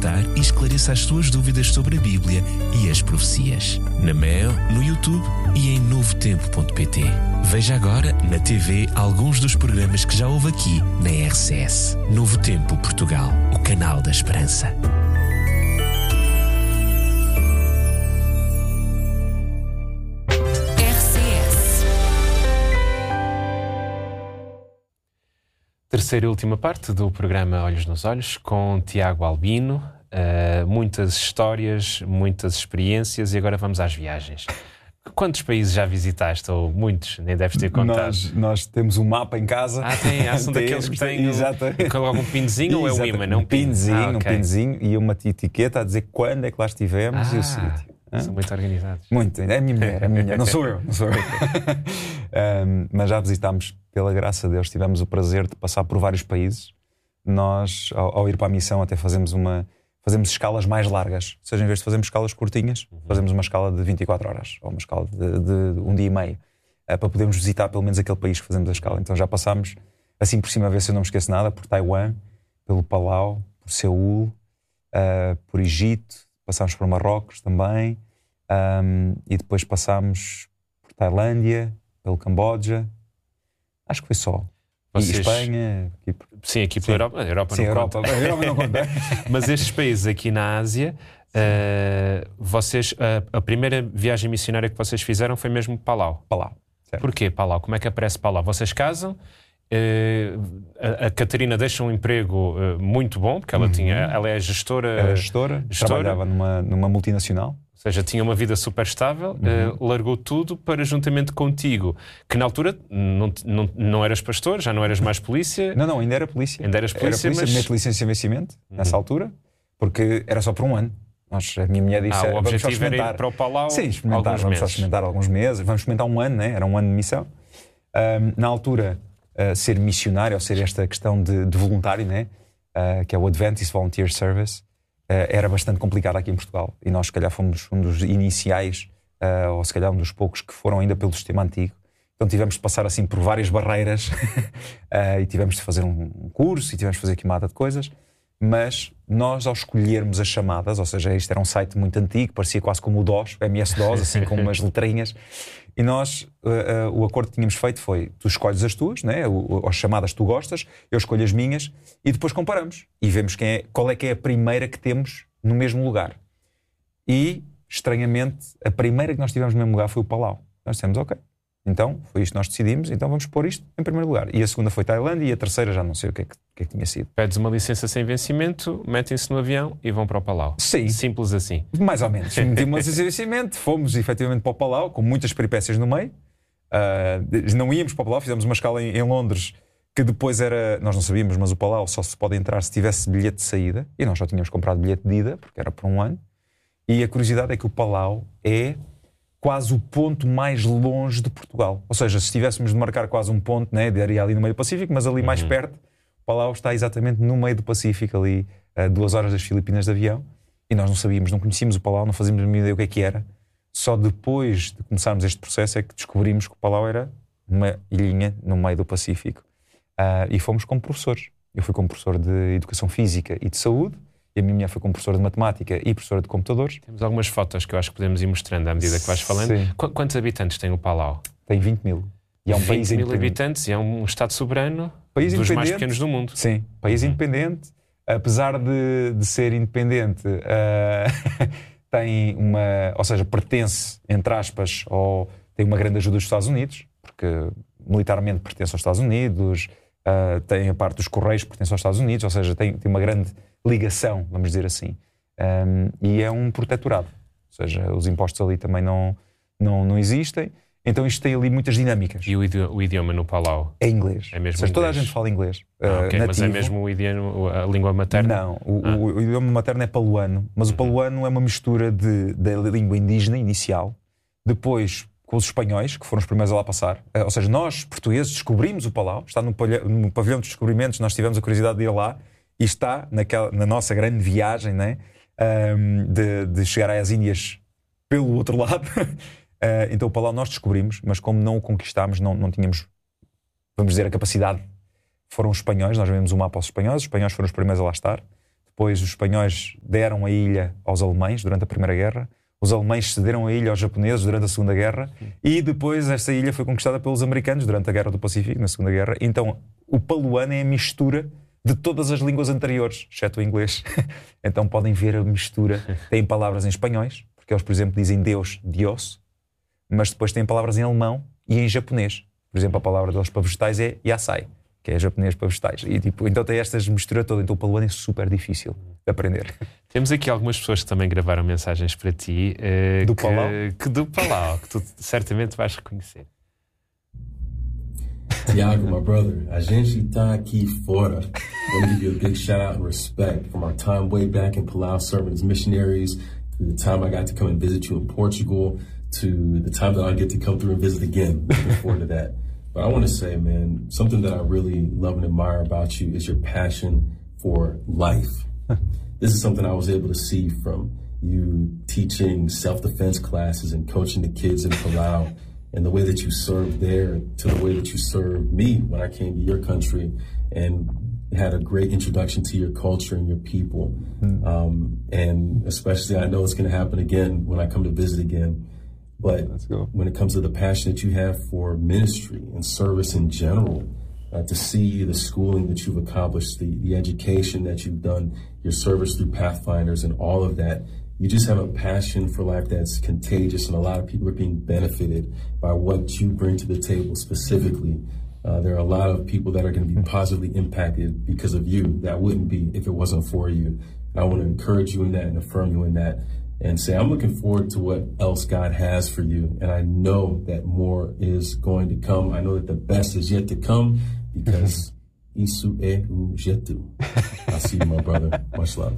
despertar e esclareça as suas dúvidas sobre a Bíblia e as profecias. Na Mel, no YouTube e em novotempo.pt. Veja agora na TV alguns dos programas que já houve aqui na RCS. Novo Tempo Portugal, o canal da esperança. Terceira e última parte do programa Olhos nos Olhos, com Tiago Albino. Muitas histórias, muitas experiências, e agora vamos às viagens. Quantos países já visitaste? Ou muitos? Nem deves ter contado. Nós temos um mapa em casa. São daqueles que têm algum pinzinho ou é um imã? Um pinzinho e uma etiqueta a dizer quando é que lá estivemos e o sítio. São muito organizados. Muito, é a minha mulher, não sou eu. Mas já visitámos, pela graça de Deus, tivemos o prazer de passar por vários países. Nós, ao ir para a missão, até fazemos escalas mais largas. Ou seja, em vez de fazermos escalas curtinhas, fazemos uma escala de 24 horas, ou uma escala de um dia e meio, para podermos visitar pelo menos aquele país que fazemos a escala. Então já passámos, assim por cima, a ver se eu não me esqueço nada, por Taiwan, pelo Palau, por Seul, por Egito, passámos por Marrocos também, e depois passámos por Tailândia, pelo Camboja. Acho que foi só. Vocês... E Espanha. Sim, aqui pela Europa. A Europa sim, não Europa. conta. A Europa não conta. Mas estes países aqui na Ásia, vocês, a primeira viagem missionária que vocês fizeram foi mesmo Palau. Palau, certo. Porquê Palau? Como é que aparece Palau? Vocês casam, a Catarina deixa um emprego muito bom, porque ela é gestora. Era gestora, trabalhava numa multinacional. Ou seja, tinha uma vida super estável, largou tudo para, juntamente contigo, que na altura não eras pastor, já não eras mais polícia. Não, ainda era polícia. Ainda eras polícia, mas... Mete licença de vencimento, nessa altura, porque era só por um ano. A minha mulher disse, o objetivo era ir para o Palau. Sim, vamos só experimentar alguns meses, vamos experimentar um ano, né? Era um ano de missão. Na altura, ser missionário, ou ser esta questão de voluntário, né? Que é o Adventist Volunteer Service, era bastante complicado aqui em Portugal, e nós se calhar fomos um dos iniciais, ou se calhar um dos poucos que foram ainda pelo sistema antigo. Então tivemos de passar assim por várias barreiras e tivemos de fazer um curso e tivemos de fazer aqui uma data de coisas, mas nós, ao escolhermos as chamadas, ou seja, isto era um site muito antigo, parecia quase como o DOS, o MS-DOS, assim com umas letrinhas, e nós, o acordo que tínhamos feito foi, tu escolhes as tuas, né? As chamadas que tu gostas, eu escolho as minhas, e depois comparamos e vemos qual é que é a primeira que temos no mesmo lugar. E, estranhamente, a primeira que nós tivemos no mesmo lugar foi o Palau. Nós dissemos, ok, então foi isto que nós decidimos, então vamos pôr isto em primeiro lugar. E a segunda foi Tailândia, e a terceira já não sei o que é que tinha sido. Pedes uma licença sem vencimento, metem-se no avião e vão para o Palau. Sim. Simples assim. Mais ou menos. Meti uma licença sem vencimento, fomos efetivamente para o Palau, com muitas peripécias no meio. Não íamos para o Palau, fizemos uma escala em Londres, que depois era, nós não sabíamos, mas o Palau só se pode entrar se tivesse bilhete de saída, e nós só tínhamos comprado bilhete de ida, porque era por um ano. E a curiosidade é que o Palau é quase o ponto mais longe de Portugal. Ou seja, se estivéssemos de marcar quase um ponto, né, daria ali no meio do Pacífico, mas ali mais perto, o Palau está exatamente no meio do Pacífico, ali a 2 horas das Filipinas de avião, e nós não sabíamos, não conhecíamos o Palau, não fazíamos a mínima ideia o que era. Só depois de começarmos este processo é que descobrimos que o Palau era uma ilhinha no meio do Pacífico. E fomos como professores. Eu fui como professor de Educação Física e de Saúde, e a minha mulher foi como professora de Matemática e professora de Computadores. Temos algumas fotos que eu acho que podemos ir mostrando à medida que vais falando. Quantos habitantes tem o Palau? Tem 20 mil. E é um país 20 mil habitantes, e é um Estado soberano, país dos mais pequenos do mundo. Sim, país independente. Apesar de ser independente, tem ou seja, pertence, entre aspas, ou tem uma grande ajuda dos Estados Unidos, porque militarmente pertence aos Estados Unidos, tem a parte dos Correios que pertence aos Estados Unidos, ou seja, tem uma grande ligação, vamos dizer assim. E é um protetorado, ou seja, os impostos ali também não existem. Então isto tem ali muitas dinâmicas. E o idioma no Palau? É inglês. É mesmo, ou seja, toda a gente fala inglês. Okay, mas é mesmo o idioma, a língua materna? Não, o idioma materno é paluano, mas o paluano é uma mistura da língua indígena inicial, depois com os espanhóis, que foram os primeiros a lá passar. Ou seja, nós, portugueses, descobrimos o Palau, está no pavilhão dos descobrimentos, nós tivemos a curiosidade de ir lá, e está na nossa grande viagem, né? De chegar às Índias pelo outro lado. Então o Palau nós descobrimos, mas como não o conquistámos, não tínhamos, vamos dizer, a capacidade. Foram os espanhóis, nós vimos o mapa aos espanhóis, os espanhóis foram os primeiros a lá estar. Depois os espanhóis deram a ilha aos alemães durante a Primeira Guerra. Os alemães cederam a ilha aos japoneses durante a Segunda Guerra. E depois essa ilha foi conquistada pelos americanos durante a Guerra do Pacífico, na Segunda Guerra. Então o paluano é a mistura de todas as línguas anteriores, exceto o inglês. Então podem ver a mistura. Tem palavras em espanhóis, porque eles, por exemplo, dizem Deus, Dios, mas depois têm palavras em alemão e em japonês. Por exemplo, a palavra deles para vegetais é yasai, que é japonês para vegetais. E, então tem estas misturas todas. Então o paluano é super difícil de aprender. Temos aqui algumas pessoas que também gravaram mensagens para ti. Do Palau? Do Palau, que tu certamente vais reconhecer. Tiago, my brother, a gente está aqui fora. I want to give you a big shout out and respect from our time way back in Palau serving as missionaries, to the time I got to come and visit you in Portugal, to the time that I get to come through and visit again. Looking forward to that. But I want to say, man, something that I really love and admire about you is your passion for life. This is something I was able to see from you teaching self-defense classes and coaching the kids in Palau, and the way that you served there to the way that you served me when I came to your country and had a great introduction to your culture and your people. And especially, I know it's going to happen again when I come to visit again. But when it comes to the passion that you have for ministry and service in general, to see the schooling that you've accomplished, the education that you've done, your service through Pathfinders and all of that, you just have a passion for life that's contagious, and a lot of people are being benefited by what you bring to the table specifically. There are a lot of people that are going to be positively impacted because of you that wouldn't be if it wasn't for you. And I want to encourage you in that and affirm you in that and say, I'm looking forward to what else God has for you. And I know that more is going to come. I know that the best is yet to come because isso é o jeito. I see you, my brother. Much love.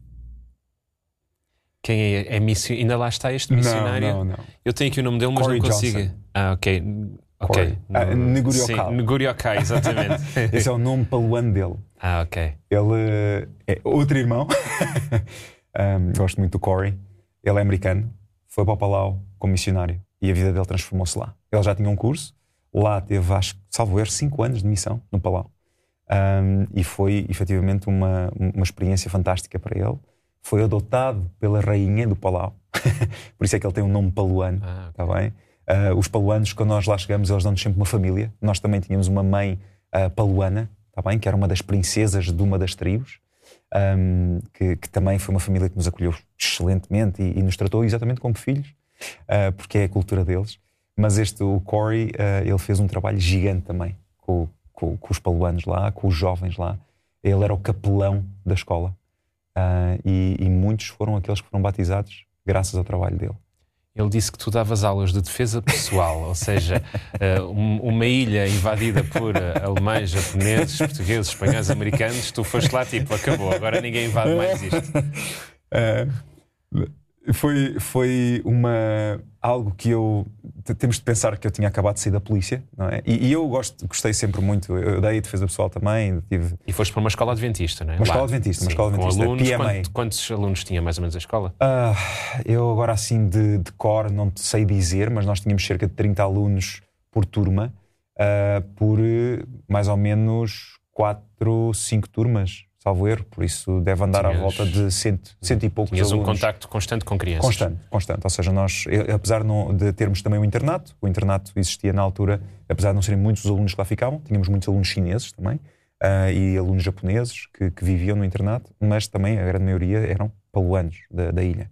Quem é missionário? Ainda lá está este missionário? Não. Eu tenho aqui o nome dele, mas Corey não consigo. Johnson. Ok. Nguriokai. Nguriokai, exatamente. Esse é o nome paluano dele. Ok. Ele é outro irmão. Gosto muito do Corey. Ele é americano. Foi para o Palau como missionário. E a vida dele transformou-se lá. Ele já tinha um curso. Lá teve, salvo erro, 5 anos de missão no Palau. E foi, efetivamente, uma experiência fantástica para ele. Foi adotado pela rainha do Palau. Por isso é que ele tem um nome paluano. Tá bem? Os paluanos, quando nós lá chegamos, eles dão-nos sempre uma família. Nós também tínhamos uma mãe paluana, tá bem? Que era uma das princesas de uma das tribos, que também foi uma família que nos acolheu excelentemente e nos tratou exatamente como filhos, porque é a cultura deles. Mas o Corey, ele fez um trabalho gigante também com os paluanos lá, com os jovens lá. Ele era o capelão da escola. E muitos foram aqueles que foram batizados graças ao trabalho dele. Ele disse que tu davas aulas de defesa pessoal, ou seja, uma ilha invadida por alemães, japoneses, portugueses, espanhóis, americanos, tu foste lá tipo, acabou, agora ninguém invade mais isto. Foi algo que temos de pensar que eu tinha acabado de sair da polícia, não é? E eu gostei sempre muito. Eu dei defesa pessoal também. E foste para uma escola adventista, não é? Uma escola adventista, com alunos. PMA. Quantos alunos tinha mais ou menos a escola? Eu agora assim de cor não te sei dizer, mas nós tínhamos cerca de 30 alunos por turma, por mais ou menos 4, 5 turmas. Salvo erro, por isso deve andar à volta de cento e poucos alunos. Tinhas um contacto constante com crianças? Constante. Ou seja, nós, apesar de termos também o internato existia na altura, apesar de não serem muitos os alunos que lá ficavam, tínhamos muitos alunos chineses também, e alunos japoneses que viviam no internato, mas também a grande maioria eram paluanos da ilha.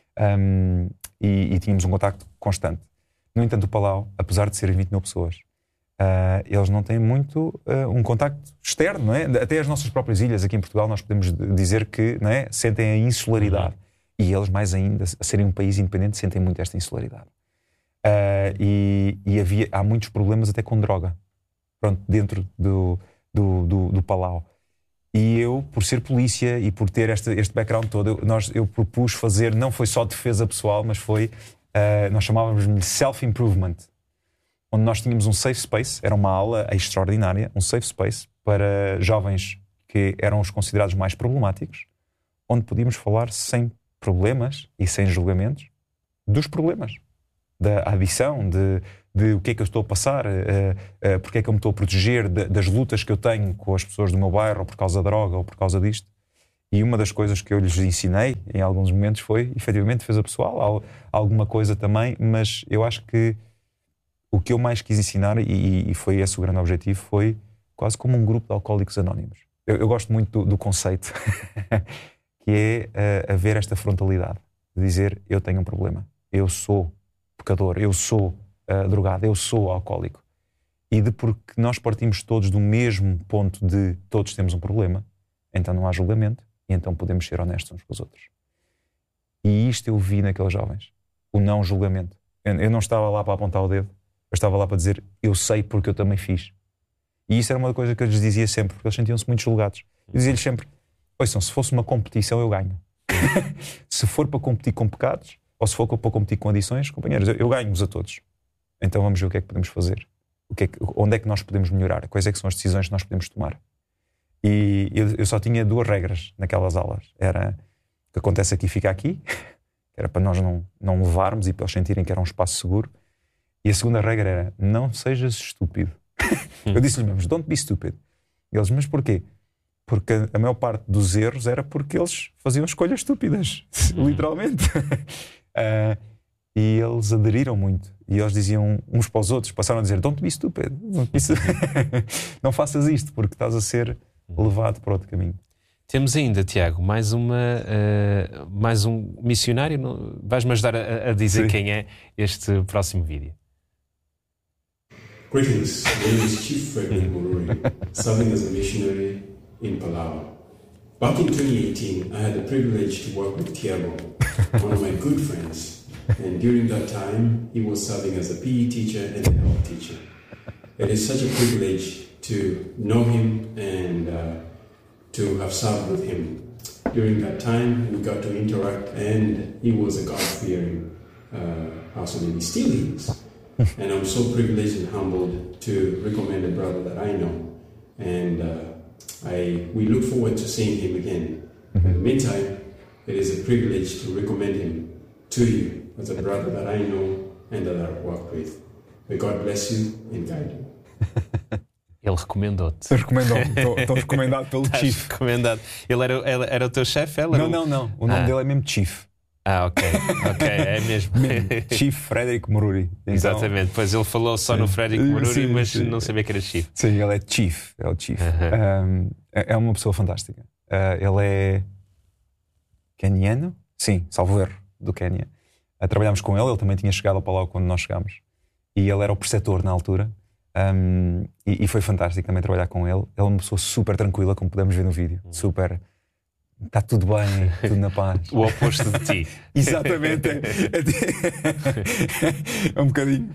E tínhamos um contacto constante. No entanto, o Palau, apesar de serem 20 mil pessoas, eles não têm muito um contacto externo, não é? Até as nossas próprias ilhas aqui em Portugal nós podemos dizer que, não é? Sentem a insularidade, e eles mais ainda, a serem um país independente, sentem muito esta insularidade, e há muitos problemas até com droga, pronto, dentro do Palau. E eu, por ser polícia e por ter este background todo, eu propus fazer, não foi só defesa pessoal, mas foi, nós chamávamos-lhe self-improvement, onde nós tínhamos um safe space, era uma aula extraordinária, um safe space para jovens que eram os considerados mais problemáticos, onde podíamos falar sem problemas e sem julgamentos dos problemas, da adição, de o que é que eu estou a passar, porque é que eu me estou a proteger, das lutas que eu tenho com as pessoas do meu bairro, ou por causa da droga, ou por causa disto. E uma das coisas que eu lhes ensinei em alguns momentos foi, efetivamente, defesa pessoal, alguma coisa também, mas eu acho que o que eu mais quis ensinar, e foi esse o grande objetivo, foi quase como um grupo de alcoólicos anónimos. Eu gosto muito do conceito, que é haver esta frontalidade, de dizer, eu tenho um problema, eu sou pecador, eu sou drogado, eu sou alcoólico. E de porque nós partimos todos do mesmo ponto de todos temos um problema, então não há julgamento, e então podemos ser honestos uns com os outros. E isto eu vi naqueles jovens, o não julgamento. Eu não estava lá para apontar o dedo, eu estava lá para dizer, eu sei porque eu também fiz. E isso era uma coisa que eu lhes dizia sempre, porque eles sentiam-se muito julgados. Eu dizia-lhes sempre, ouçam, se fosse uma competição eu ganho. Se for para competir com pecados, ou se for para competir com adições, companheiros, eu ganho-vos a todos. Então vamos ver o que é que podemos fazer. Onde é que nós podemos melhorar? Quais é que são as decisões que nós podemos tomar? E eu só tinha 2 regras naquelas aulas. Era, o que acontece aqui fica aqui, que era para nós não levarmos e para eles sentirem que era um espaço seguro. E a segunda regra era, não sejas estúpido. Eu disse-lhes mesmo, don't be stupid. E eles, mas porquê? Porque a maior parte dos erros era porque eles faziam escolhas estúpidas, literalmente. E eles aderiram muito. E eles diziam uns para os outros, passaram a dizer, don't be stupid. Não faças isto, porque estás a ser levado para outro caminho. Temos ainda, Tiago, mais um missionário. Vais-me ajudar a dizer quem é este próximo vídeo. Greetings, my name is Chief Frederick Mururi, serving as a missionary in Palau. Back in 2018, I had the privilege to work with Tiago, one of my good friends, and during that time, he was serving as a PE teacher and a health teacher. It is such a privilege to know him and to have served with him. During that time, we got to interact, and he was a God-fearing person, and he still is. And I'm so privileged and humbled to recommend a brother that I know. And we look forward to seeing him again. In the meantime, it is a privilege to recommend him to you as a brother that I know and that I work with. May God bless you and guide you. Ele recomendou-te. Estou recomendado pelo Chief. Recomendado. Ele era o teu chefe? Não. O nome dele é mesmo Chief. Ok, é mesmo. Chief Frederick Mururi. Então, exatamente, pois ele falou só no Frederick Mururi, mas não sabia que era Chief. Sim, ele é Chief, é o Chief. É uma pessoa fantástica. Ele é queniano? Sim, salvo erro, do Quénia. Trabalhámos com ele também tinha chegado ao Palau quando nós chegámos. E ele era o preceptor na altura. E foi fantástico também trabalhar com ele. Ele é uma pessoa super tranquila, como podemos ver no vídeo. Super... Está tudo bem, tudo na paz. O oposto de ti. Exatamente. É um bocadinho.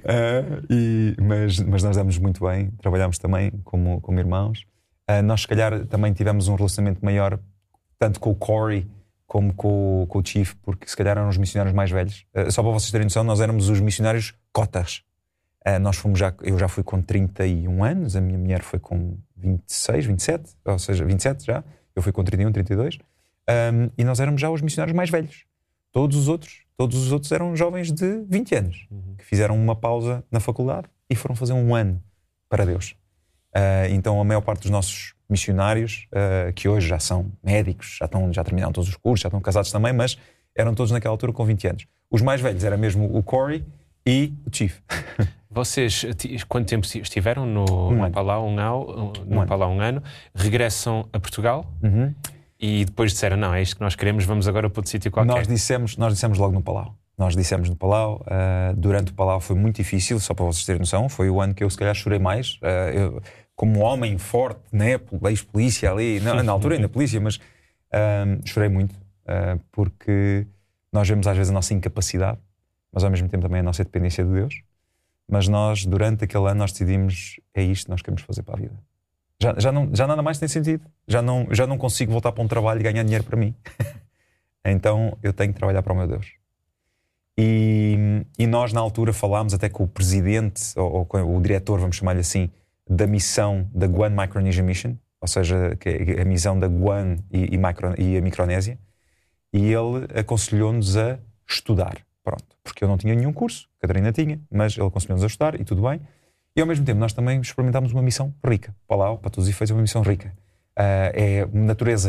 Mas nós damos muito bem. Trabalhamos também como irmãos. Nós, se calhar, também tivemos um relacionamento maior, tanto com o Corey como com o Chief, porque se calhar eram os missionários mais velhos. Só para vocês terem noção, nós éramos os missionários cotas. Eu já fui com 31 anos, a minha mulher foi com 26, 27, ou seja, 27 já. Eu fui com 31, 32, e nós éramos já os missionários mais velhos. Todos os outros eram jovens de 20 anos, que fizeram uma pausa na faculdade e foram fazer um ano para Deus. Então a maior parte dos nossos missionários, que hoje já são médicos, já terminaram todos os cursos, já estão casados também, mas eram todos naquela altura com 20 anos. Os mais velhos era mesmo o Corey e o Chief. Vocês, quanto tempo estiveram no Palau? Um ano. Regressam a Portugal e depois disseram, não, é isto que nós queremos, vamos agora para outro sítio qualquer. Nós dissemos logo no Palau. Durante o Palau foi muito difícil, só para vocês terem noção. Foi o ano que eu se calhar chorei mais. Eu, como homem forte, né, ex-polícia ali, na altura ainda polícia, mas chorei muito, porque nós vemos às vezes a nossa incapacidade, mas ao mesmo tempo também a nossa dependência de Deus. Mas nós, durante aquele ano, nós decidimos, é isto que nós queremos fazer para a vida. Já nada mais tem sentido. Já não consigo voltar para um trabalho e ganhar dinheiro para mim. Então eu tenho que trabalhar para o meu Deus. E nós na altura falámos até com o presidente, ou com o diretor, vamos chamar-lhe assim, da missão da Guam Micronesia Mission, ou seja, que é a missão da Guam e a Micronésia, e ele aconselhou-nos a estudar. Pronto, porque eu não tinha nenhum curso, a Catarina tinha, mas ele aconselhou-nos a estudar e tudo bem. E ao mesmo tempo nós também experimentámos uma missão rica. Palau, para todos os efeitos, é uma missão rica. É natureza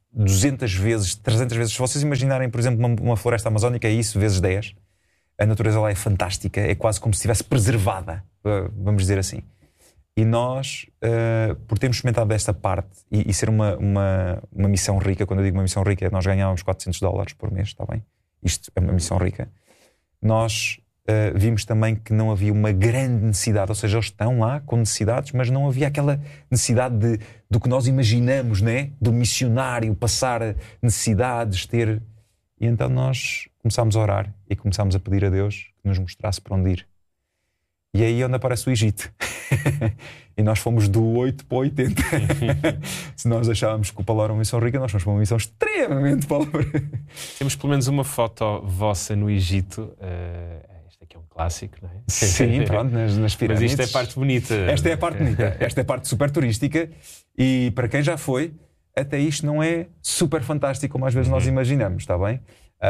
200 vezes, 300 vezes. Se vocês imaginarem, por exemplo, uma floresta amazónica, é isso, vezes 10. A natureza lá é fantástica, é quase como se estivesse preservada, vamos dizer assim. E nós, por termos experimentado desta parte e ser uma missão rica, quando eu digo uma missão rica, nós ganhávamos $400 por mês, está bem? Isto é uma missão rica. Nós vimos também que não havia uma grande necessidade, ou seja, eles estão lá com necessidades, mas não havia aquela necessidade do que nós imaginamos, né? Do missionário passar necessidades, ter... E então nós começámos a orar e começámos a pedir a Deus que nos mostrasse para onde ir. E aí é onde aparece o Egito. E nós fomos do 8 para o 80. Se nós achávamos que o Palau era uma missão rica, nós fomos para uma missão extremamente pobre. Temos pelo menos uma foto vossa no Egito. Este aqui é um clássico, não é? Sim, pronto, nas pirâmides. Mas isto é a parte bonita. Esta é a parte bonita. Esta é a parte super turística. E para quem já foi, até isto não é super fantástico como às vezes nós imaginamos, está bem?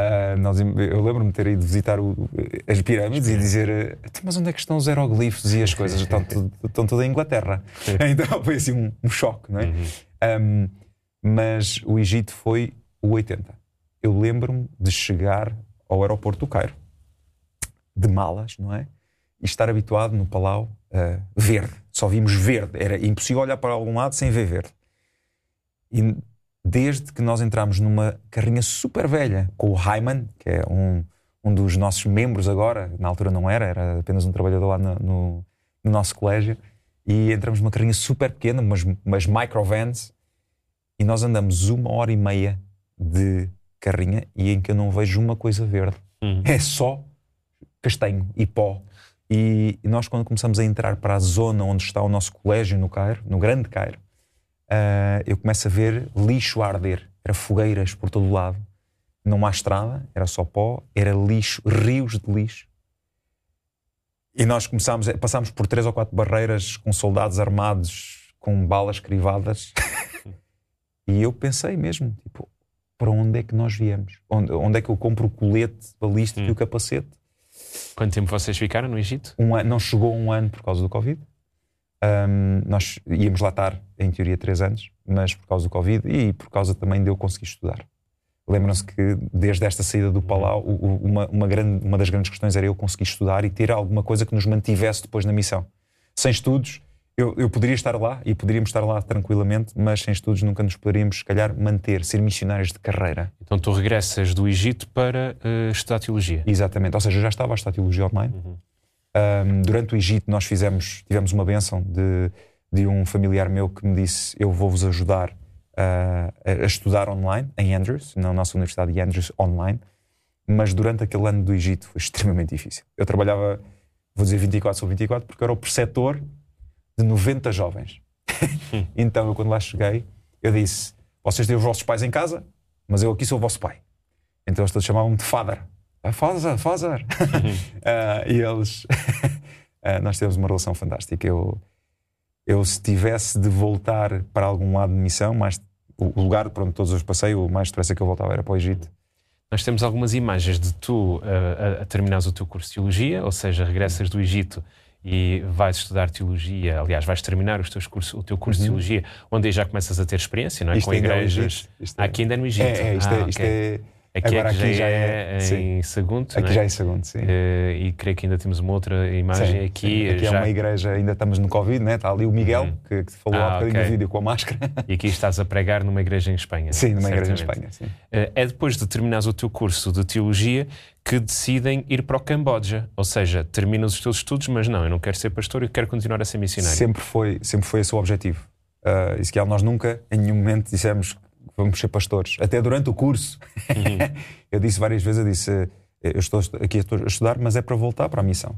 Eu lembro-me de ter ido visitar as pirâmides e dizer: mas onde é que estão os hieroglifos e as coisas? Estão tudo em Inglaterra. Então foi assim um choque, não é? Mas o Egito foi o 80. Eu lembro-me de chegar ao aeroporto do Cairo, de malas, não é? E estar habituado no Palau verde. Só vimos verde. Era impossível olhar para algum lado sem ver verde. E desde que nós entramos numa carrinha super velha com o Hyman, que é um dos nossos membros agora, na altura não era apenas um trabalhador lá no nosso colégio, e entramos numa carrinha super pequena, umas microvans, e nós andamos 1h30 de carrinha e em que eu não vejo uma coisa verde. É só castanho e pó. E nós, quando começamos a entrar para a zona onde está o nosso colégio no Cairo, no Grande Cairo, eu começo a ver lixo a arder. Era fogueiras por todo o lado. Não há estrada, era só pó, era lixo, rios de lixo. E nós passámos por 3 ou 4 barreiras com soldados armados, com balas crivadas. E eu pensei mesmo, tipo, para onde é que nós viemos? Onde é que eu compro o colete balístico e o capacete? Quanto tempo vocês ficaram no Egito? Não chegou 1 ano por causa do Covid. Nós íamos lá estar, em teoria, 3 anos, mas por causa do Covid e por causa também de eu conseguir estudar. Lembram-se que desde esta saída do Palau, uma das grandes questões era eu conseguir estudar e ter alguma coisa que nos mantivesse depois na missão. Sem estudos, eu poderia estar lá e poderíamos estar lá tranquilamente, mas sem estudos nunca nos poderíamos, se calhar, manter, ser missionários de carreira. Então tu regressas do Egito para estudar teologia. Exatamente, ou seja, eu já estava a estudar teologia online. Durante o Egito nós tivemos uma bênção de um familiar meu que me disse: eu vou-vos ajudar a estudar online em Andrews, na nossa Universidade de Andrews online. Mas durante aquele ano do Egito foi extremamente difícil. Eu trabalhava, vou dizer 24/24, porque eu era o preceptor de 90 jovens. Então eu, quando lá cheguei, eu disse: vocês têm os vossos pais em casa, mas eu aqui sou o vosso pai. Então eles todos chamavam-me de Father. Father. E eles... nós temos uma relação fantástica. Eu se tivesse de voltar para algum lado de missão, o lugar por onde todos os passei, o mais depressa que eu voltava era para o Egito. Nós temos algumas imagens de tu a terminares o teu curso de teologia, ou seja, regressas do Egito e vais estudar teologia. Aliás, vais terminar o teu curso de teologia, onde aí já começas a ter experiência, não é? Com igrejas. Aqui ainda é no Egito. Isto é... Agora aqui já é em Sagunto, aqui já é em Sagunto, sim. E creio que ainda temos uma outra imagem aqui. Aqui é uma igreja, ainda estamos no Covid, né? Está ali o Miguel, que falou há bocadinho do vídeo com a máscara. E aqui estás a pregar numa igreja em Espanha. Sim, numa igreja em Espanha, sim. É depois de terminares o teu curso de teologia que decidem ir para o Camboja. Ou seja, terminas os teus estudos, mas não, eu não quero ser pastor, eu quero continuar a ser missionário. Sempre foi esse o objetivo. Isso nós nunca, em nenhum momento, dissemos vamos ser pastores. Até durante o curso. Eu disse várias vezes, eu estou aqui a estudar, mas é para voltar para a missão.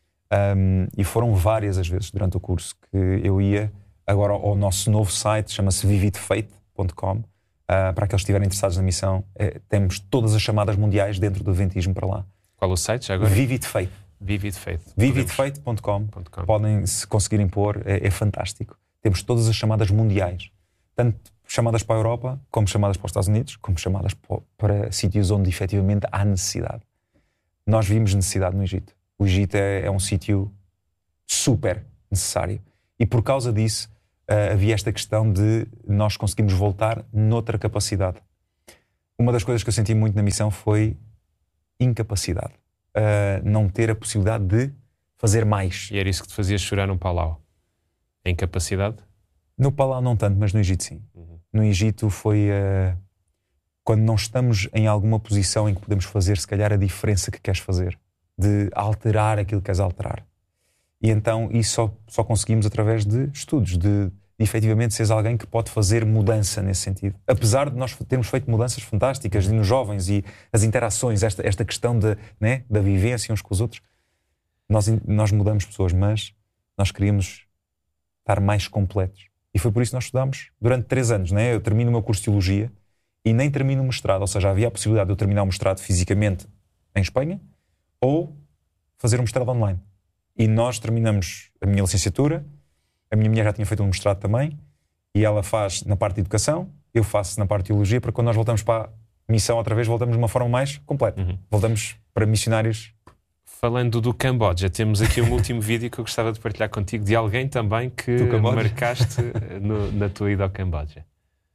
E foram várias as vezes durante o curso que eu ia agora ao nosso novo site, chama-se vividfaith.com. Para aqueles que estiverem interessados na missão, temos todas as chamadas mundiais dentro do Adventismo para lá. Qual o site já agora? Vividfaith. Vividfaith.com. Podem, se conseguirem pôr, é fantástico. Temos todas as chamadas mundiais. Tanto chamadas para a Europa, como chamadas para os Estados Unidos, como chamadas para sítios onde efetivamente há necessidade. Nós vimos necessidade no Egito. O Egito é um sítio super necessário. E por causa disso, havia esta questão de nós conseguirmos voltar noutra capacidade. Uma das coisas que eu senti muito na missão foi incapacidade. Não ter a possibilidade de fazer mais. E era isso que te fazia chorar no Palau? A incapacidade? No Palau não tanto, mas no Egito sim. No Egito foi quando não estamos em alguma posição em que podemos fazer, se calhar, a diferença que queres fazer. De alterar aquilo que queres alterar. E então isso só conseguimos através de estudos, de efetivamente seres alguém que pode fazer mudança nesse sentido. Apesar de nós termos feito mudanças fantásticas nos jovens e as interações, esta questão da vivência uns com os outros, nós mudamos pessoas, mas nós queríamos estar mais completos. E foi por isso que nós estudámos durante 3 anos. Eu termino o meu curso de Teologia e nem termino o mestrado, ou seja, havia a possibilidade de eu terminar o mestrado fisicamente em Espanha ou fazer um mestrado online. E nós terminamos a minha licenciatura, a minha mulher já tinha feito um mestrado também, e ela faz na parte de educação, eu faço na parte de teologia, para quando nós voltamos para a missão outra vez, voltamos de uma forma mais completa. Voltamos para missionários. Falando do Camboja, temos aqui um último vídeo que eu gostava de partilhar contigo, de alguém também que marcaste na tua ida ao Camboja.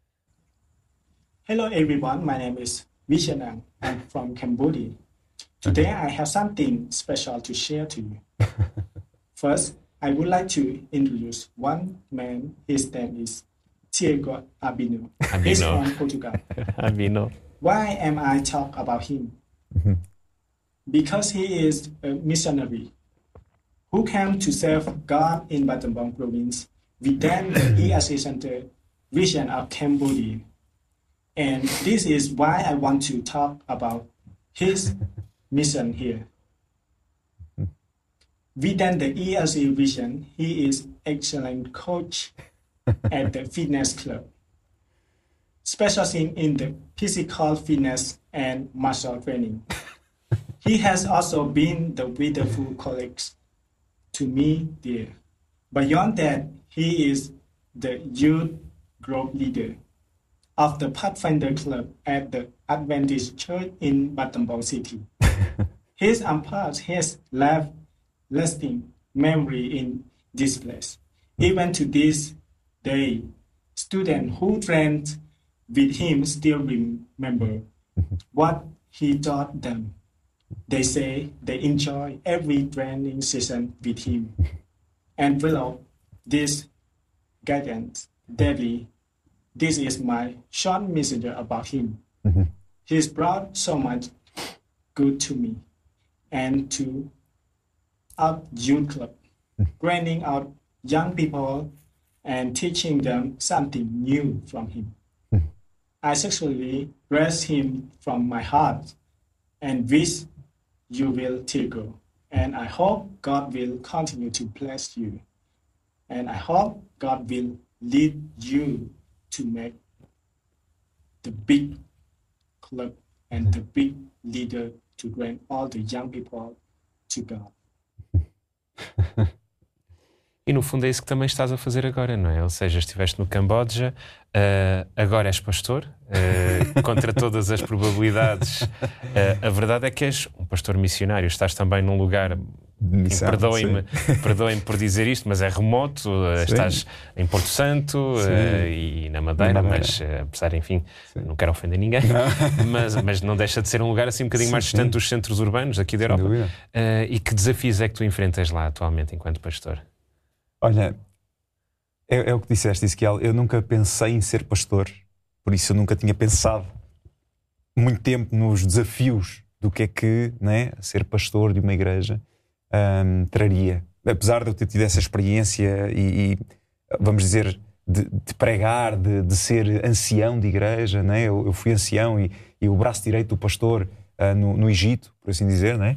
Hello everyone, my name is Vishanang. I'm from Cambodia. Today I have something special to share to you. First, I would like to introduce one man. His name is Tiago Albino. He's from Portugal. Albino. Why am I talking about him? Because he is a missionary who came to serve God in Battambang province within the ESA Center region of Cambodia. And this is why I want to talk about his mission here. Within the ESA region, he is excellent coach at the fitness club, specializing in the physical fitness and muscle training. He has also been the wonderful colleague to me there. Beyond that, he is the youth group leader of the Pathfinder Club at the Adventist Church in Battambang City. His impact has left lasting memory in this place. Even to this day, students who trained with him still remember what he taught them. They say they enjoy every training session with him and follow this guidance daily. This is my short message about him. He's brought so much good to me and to our youth club, training out young people and teaching them something new from him. I sincerely bless him from my heart and wish you will Tiago. And I hope God will continue to bless you. And I hope God will lead you to make the big club and the big leader to train all the young people to God. E no fundo é isso que também estás a fazer agora, não é? Ou seja, estiveste no Camboja, agora és pastor, contra todas as probabilidades. A verdade é que és um pastor missionário, estás também num lugar, perdoem-me por dizer isto, mas é remoto, estás em Porto Santo e na Madeira, mas apesar, enfim, não quero ofender ninguém, mas não deixa de ser um lugar assim um bocadinho mais distante dos centros urbanos aqui da Europa. E que desafios é que tu enfrentas lá atualmente enquanto pastor? Olha, é o que disseste, Ezequiel. Eu nunca pensei em ser pastor, por isso eu nunca tinha pensado muito tempo nos desafios do que é que, né, ser pastor de uma igreja traria. Apesar de eu ter tido essa experiência e vamos dizer, de pregar, de ser ancião de igreja, né? Eu fui ancião e o braço direito do pastor no Egito, por assim dizer, né?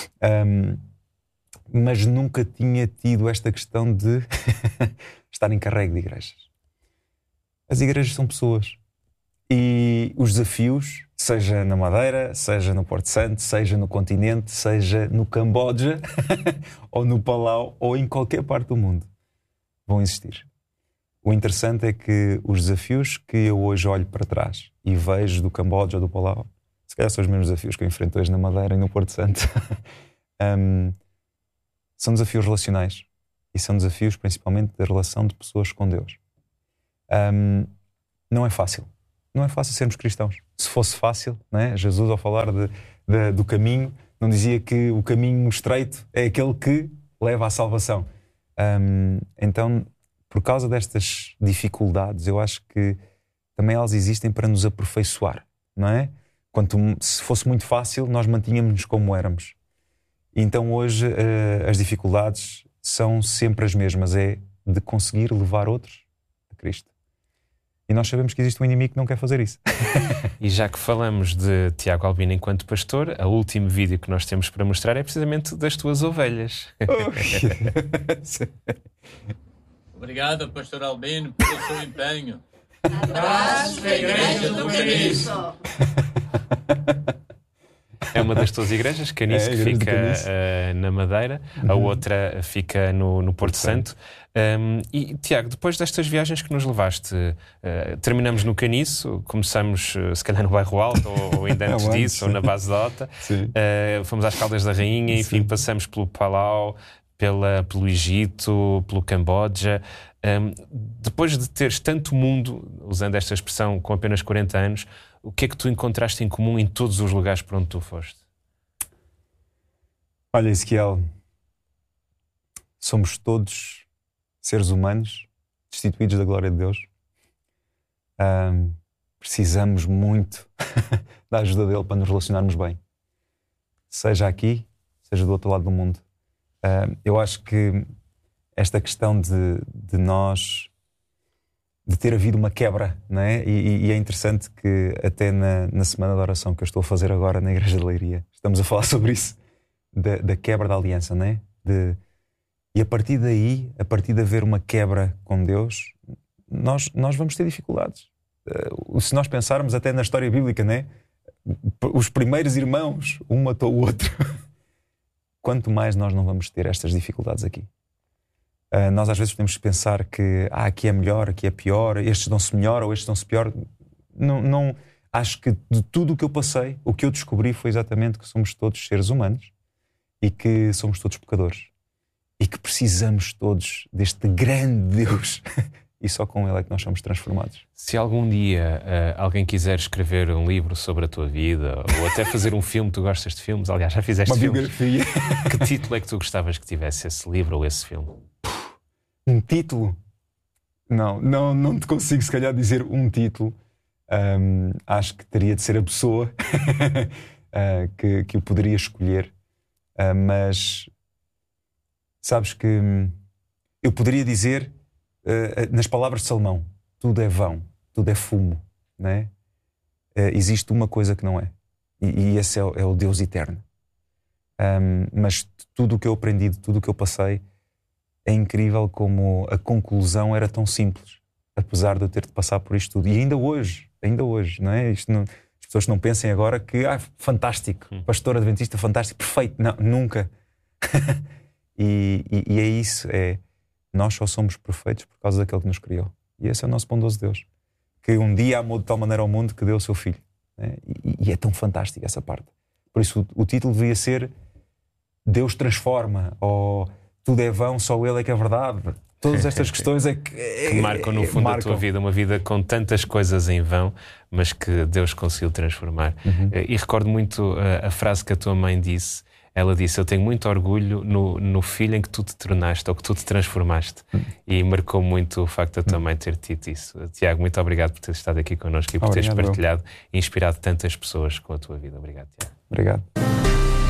Mas nunca tinha tido esta questão de estar em carrego de igrejas. As igrejas são pessoas. E os desafios, seja na Madeira, seja no Porto Santo, seja no continente, seja no Camboja, ou no Palau, ou em qualquer parte do mundo, vão existir. O interessante é que os desafios que eu hoje olho para trás e vejo do Camboja ou do Palau, se calhar são os mesmos desafios que eu enfrento hoje na Madeira e no Porto Santo, são desafios relacionais e são desafios principalmente da relação de pessoas com Deus. Não é fácil. Não é fácil sermos cristãos. Se fosse fácil, né? Jesus, ao falar do caminho, não dizia que o caminho estreito é aquele que leva à salvação. Então, por causa destas dificuldades, eu acho que também elas existem para nos aperfeiçoar, não é? Se fosse muito fácil, nós mantínhamos-nos como éramos. Então hoje as dificuldades são sempre as mesmas, é de conseguir levar outros a Cristo. E nós sabemos que existe um inimigo que não quer fazer isso. E já que falamos de Tiago Albino enquanto pastor, o último vídeo que nós temos para mostrar é precisamente das tuas ovelhas. Obrigado, pastor Albino, pelo seu empenho. Abraços da Igreja do Caniço. É uma das tuas igrejas, Caniço, que fica na Madeira, a outra fica no Porto Santo. E Tiago, depois destas viagens que nos levaste, terminamos no Caniço, começamos se calhar no Bairro Alto, ou ainda antes disso, ou na Base da Ota. Fomos às Caldas da Rainha, enfim, passamos pelo Palau, pelo Egito, pelo Camboja. Depois de teres tanto mundo, usando esta expressão, com apenas 40 anos, o que é que tu encontraste em comum em todos os lugares por onde tu foste? Olha, Ezequiel, somos todos seres humanos destituídos da glória de Deus. Precisamos muito da ajuda dele para nos relacionarmos bem. Seja aqui, seja do outro lado do mundo. Eu acho que esta questão de nós, de ter havido uma quebra, não é? E é interessante que até na semana de oração que eu estou a fazer agora na Igreja de Leiria, estamos a falar sobre isso, da quebra da aliança, não é? E a partir daí, a partir de haver uma quebra com Deus, nós vamos ter dificuldades. Se nós pensarmos até na história bíblica, não é? Os primeiros irmãos, um matou o outro. Quanto mais nós não vamos ter estas dificuldades aqui. Nós às vezes podemos pensar que aqui é melhor, aqui é pior, estes dão-se melhor ou estes dão-se pior. Não, acho que de tudo o que eu passei, o que eu descobri foi exatamente que somos todos seres humanos e que somos todos pecadores e que precisamos todos deste grande Deus e só com Ele é que nós somos transformados. Se algum dia alguém quiser escrever um livro sobre a tua vida ou até fazer um filme, tu gostas de filmes? Aliás, já fizeste uma filmes. Biografia. Que título é que tu gostavas que tivesse esse livro ou esse filme? Um título? Não te consigo se calhar dizer um título. Acho que teria de ser a pessoa que o poderia escolher. Mas sabes que eu poderia dizer nas palavras de Salomão, tudo é vão, tudo é fumo, não é? Existe uma coisa que não é, e esse é o Deus eterno. Mas tudo o que eu aprendi, tudo o que eu passei, é incrível como a conclusão era tão simples, apesar de eu ter de passar por isto tudo. E ainda hoje, não é? As pessoas não pensem agora que, fantástico, pastor adventista, fantástico, perfeito. Não, nunca. E é isso, nós só somos perfeitos por causa daquele que nos criou. E esse é o nosso bondoso Deus, que um dia amou de tal maneira ao mundo que deu o seu filho. Né? E é tão fantástico essa parte. Por isso o título devia ser Deus transforma, ou tudo é vão, só Ele é que é verdade. Todas estas questões que marcam no fundo a tua vida, uma vida com tantas coisas em vão, mas que Deus conseguiu transformar. E recordo muito a frase que a tua mãe disse. Ela disse, eu tenho muito orgulho no filho em que tu te tornaste, ou que tu te transformaste. E marcou muito o facto de eu também ter tido isso. Tiago, muito obrigado por teres estado aqui connosco e por teres partilhado e inspirado tantas pessoas com a tua vida. Obrigado, Tiago. Obrigado.